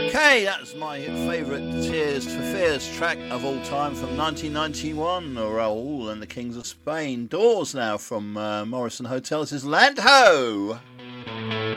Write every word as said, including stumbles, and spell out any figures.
Okay, that's my favourite Tears for Fears track of all time from nineteen ninety-one. Raoul and the Kings of Spain. Doors now from uh, Morrison Hotel. This is Land Ho!